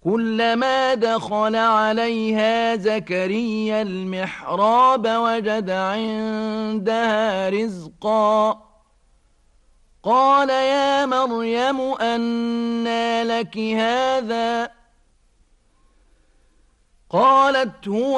كلما دخل عليها زكريا المحراب وجد عندها رزقا قال يا مريم أنى لك هذا قالت هو